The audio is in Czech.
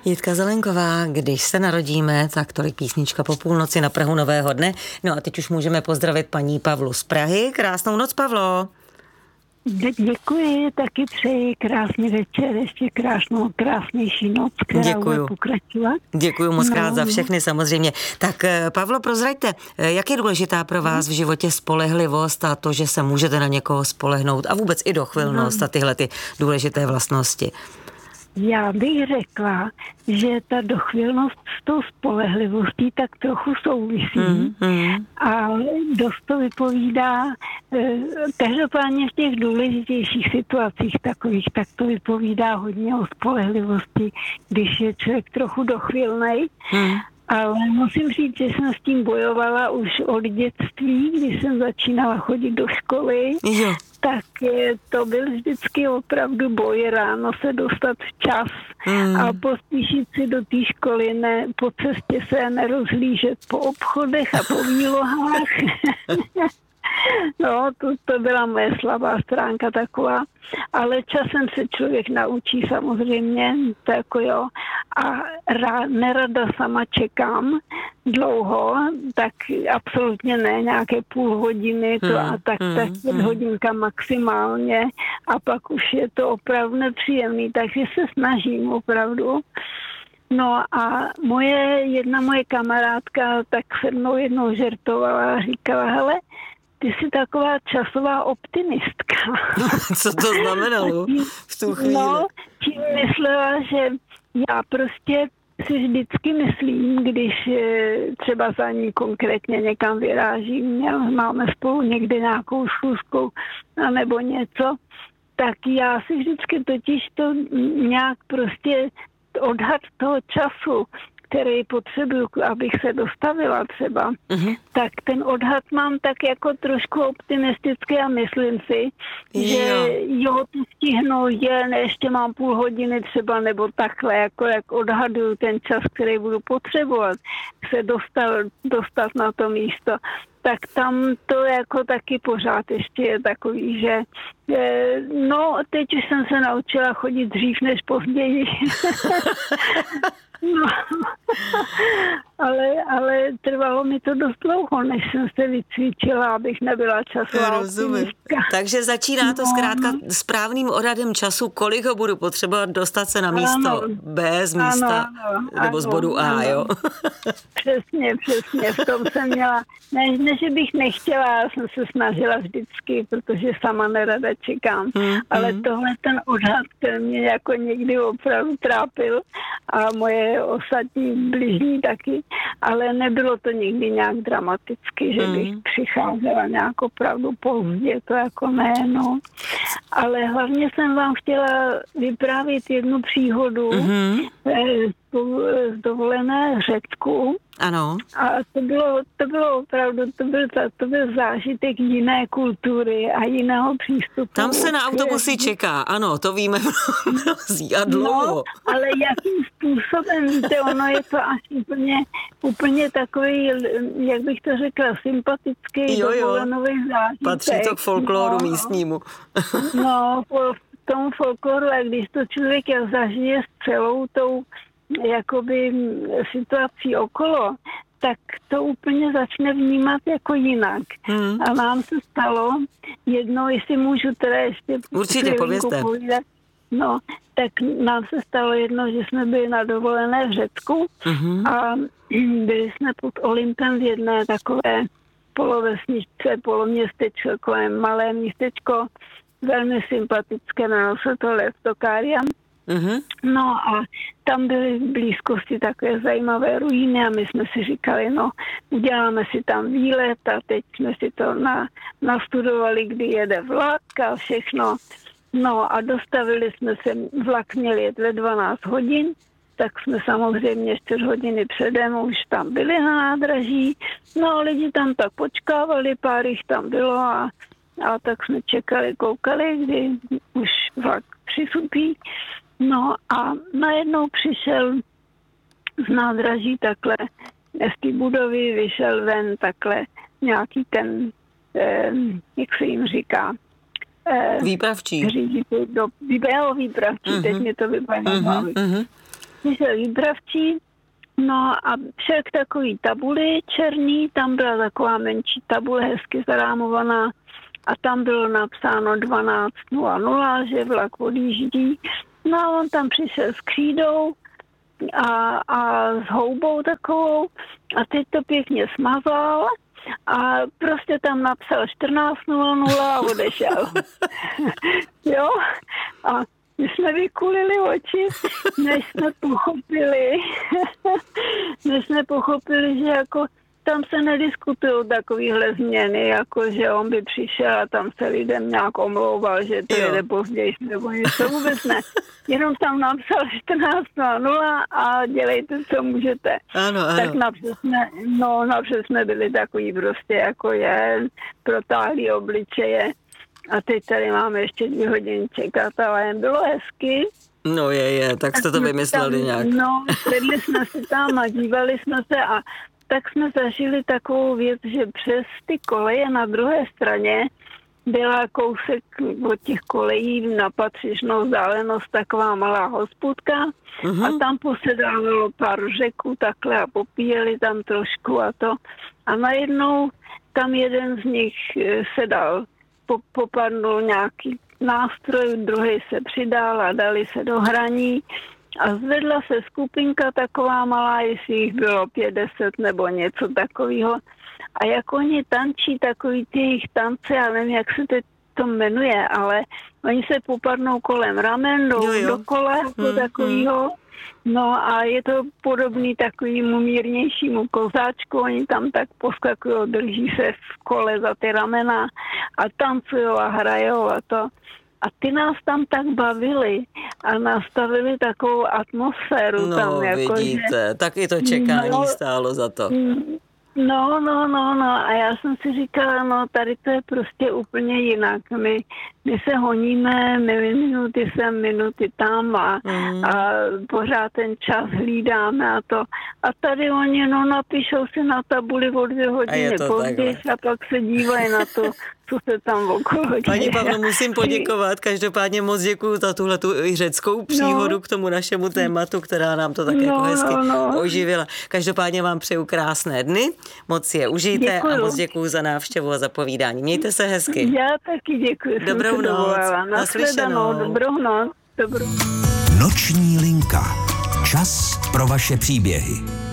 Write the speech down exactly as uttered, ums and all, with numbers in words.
Jitka Zelenková, když se narodíme, tak tolik písnička po půlnoci na prahu nového dne. No a teď už můžeme pozdravit paní Pavlu z Prahy. Krásnou noc, Pavlo. Děkuji, taky přeji krásný večer, ještě krásnou, krásnější noc, která Děkuju. bude pokračovat. Děkuju moc krát no, za všechny samozřejmě. Tak Pavlo, prozraďte, jak je důležitá pro vás v životě spolehlivost a to, že se můžete na někoho spolehnout a vůbec i dochvilnost a tyhle ty důležité vlastnosti? Já bych řekla, že ta dochvilnost s tou spolehlivostí tak trochu souvisí mm, mm. a dost to vypovídá, každopádně v těch důležitějších situacích takových, tak to vypovídá hodně o spolehlivosti, když je člověk trochu dochvilnej. Mm. Ale musím říct, že jsem s tím bojovala už od dětství, když jsem začínala chodit do školy. Jo. Tak to byl vždycky opravdu boj ráno se dostat včas mm. a pospíšit si do té školy, ne, po cestě se nerozhlížet po obchodech a po výlohách. No, to, to byla moje slabá stránka taková, ale časem se člověk naučí samozřejmě, to jako jo, a rá, nerada sama čekám dlouho, tak absolutně ne, nějaké půl hodiny, to a tak, hmm, tak hmm. hodinka maximálně a pak už je to opravdu nepříjemný, takže se snažím opravdu. No a moje, jedna moje kamarádka tak se mnou jednou žertovala a říkala, hele, ty jsi taková časová optimistka. Co to znamenalo v tu chvíli? No, tím myslela, že já prostě si vždycky myslím, když třeba za ní konkrétně někam vyrážím, máme spolu někde nějakou schůzku nebo něco, tak já si vždycky totiž to nějak prostě odhad toho času, který potřebuju, abych se dostavila třeba, uh-huh. tak ten odhad mám tak jako trošku optimistický a myslím si, jo. že jo, to stihnu, je, ne, ještě mám půl hodiny třeba, nebo takhle, jako jak odhaduju ten čas, který budu potřebovat se dostat, dostat na to místo. Tak tam to jako taky pořád ještě je takový, že no, teď už jsem se naučila chodit dřív než později. No, ale, ale trvalo mi to dost dlouho, než jsem se vycvičila, abych nebyla časová optimistka. Takže začíná to no. zkrátka správným odhadem času, kolik ho budu potřebovat dostat se na místo ano. B z místa, ano, ano, nebo z bodu A, ano. jo? Přesně, přesně, v tom jsem měla, ne, ne, že bych nechtěla, já jsem se snažila vždycky, protože sama nerada čekám, hmm, ale hmm. tohle ten odhad, který mě jako někdy opravdu trápil a moje ostatní bližní taky, ale nebylo to nikdy nějak dramaticky, že bych mm. přicházela nějak opravdu pozdě, to jako ne, no. Ale hlavně jsem vám chtěla vyprávět jednu příhodu mm-hmm. z dovolené Řecku. Ano. A to bylo, to bylo opravdu, to byl, to byl zážitek jiné kultury a jiného přístupu. Tam se na autobusy čeká, ano, to víme mnozí a dlouho. No, ale jakým způsobem, víte, ono je to až úplně, úplně takový, jak bych to řekla, sympatický dovolenový zážitek. Patří to k folkloru no, místnímu. No, v tom folkloru, a když to člověk zažije s celou tou jakoby situací okolo, tak to úplně začne vnímat jako jinak. Hmm. A nám se stalo jednou, jestli můžu teda ještě určitě povězte. Povídat, no, tak nám se stalo jedno, že jsme byli na dovolené v Řecku uh-huh. a byli jsme pod Olympem v jedné takové polovesničce, poloměstečko, takové malé městečko, velmi sympatické, jmenovalo se to Leftokáriam. Uh-huh. No a tam byly v blízkosti takové zajímavé ruiny a my jsme si říkali, no uděláme si tam výlet a teď jsme si to na, nastudovali, kdy jede vlak a všechno. No a dostavili jsme se, vlak měl jet ve dvanáct hodin, tak jsme samozřejmě čtyři hodiny předem už tam byli na nádraží. No lidi tam tak počkávali, pár jich tam bylo a, a tak jsme čekali, koukali, kdy už vlak přisupí. No a najednou přišel z nádraží takhle, z té budovy vyšel ven takhle nějaký ten, eh, jak se jim říká, eh, výpravčí. Řiditel do výpravčí, uh-huh. teď mě to vypadá. Uh-huh, uh-huh. přišel výbravčí, no a šel k takový tabuli černý, tam byla taková menší tabule, hezky zarámovaná a tam bylo napsáno dvanáct nula nula, že vlak odjíždí. No a on tam přišel s křídou a, a s houbou takovou a teď to pěkně smazal a prostě tam napsal čtrnáct nula nula a odešel. Jo? A my jsme vykulili oči, než jsme pochopili, než jsme pochopili, že jako tam se nediskutují takovýhle změny, jako že on by přišel a tam se lidem nějak omlouval, že to jede později, nebo něco, vůbec ne. Jenom tam napsal čtrnáct nula nula a dělejte, co můžete. Ano, ano. Tak napřed jsme, no, napřed jsme byli takový prostě jako jen protáhlý obličeje. A teď tady máme ještě dvě hodiny čekat, ale jen bylo hezky. No je, je, tak jste to vymysleli tam, nějak. No, sedli jsme si tam a dívali jsme se a tak jsme zažili takovou věc, že přes ty koleje na druhé straně byla kousek od těch kolejí na patřičnou vzdálenost taková malá hospůdka uh-huh. a tam posedávalo pár řeků takhle a popíjeli tam trošku a to. A najednou tam jeden z nich se dal, po, popadnul nějaký nástroj, druhý se přidal a dali se do hraní. A zvedla se skupinka taková malá, jestli jich bylo pět, deset nebo něco takového. A jak oni tančí takový ty jejich tance, já nevím, jak se teď to jmenuje, ale oni se popadnou kolem ramen, jdou dokola jako hmm, takovýho. No a je to podobný takovýmu mírnějšímu kozáčku, oni tam tak poskakují, drží se v kole za ty ramena a tancují a hrajou a to. A ty nás tam tak bavili a nastavili takovou atmosféru no, tam. Jako, vidíte, že, tak i to čekání no, stálo za to. No, no, no, no. A já jsem si říkala, no tady to je prostě úplně jinak. My, my se honíme, my minuty sem, minuty tam a, mm. a pořád ten čas hlídáme a to. A tady oni, no, napíšou si na tabuli o dvě hodiny později a pak se dívají na to, co se tam okolo děje. Paní Pavlo, musím poděkovat. Každopádně moc děkuju za tuhle tu řeckou příhodu no. k tomu našemu tématu, která nám to tak no, jako hezky no, no. oživila. Každopádně vám přeju krásné dny, moc si je užijte děkuju. A moc děkuju za návštěvu a za povídání. Mějte se hezky. Já taky děkuji. Dobrou noc. Naslyšenou. Dobrou noc. Dobrou. Noční linka. Čas pro vaše příběhy.